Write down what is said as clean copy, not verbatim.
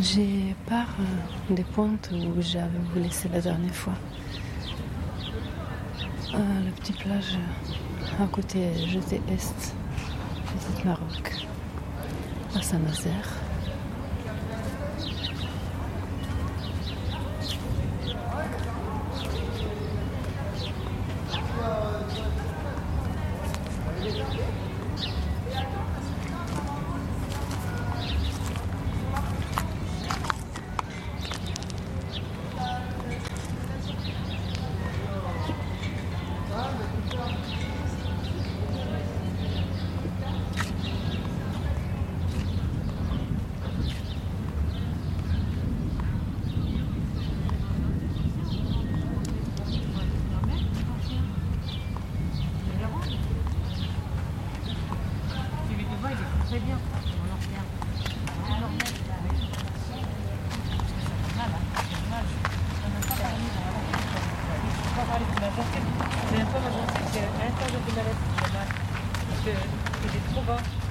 J'ai part des pointes où j'avais vous laissé la dernière fois. La petite plage à côté jeté est, petite Maroc, à Saint-Nazaire. Très bien, on en revient. On en revient. On n'a pas parlé de la on n'a pas parlé de ma gencive. C'est un peu ma gencive, c'est à l'intérieur de ma lettre. Parce que c'est trop bas.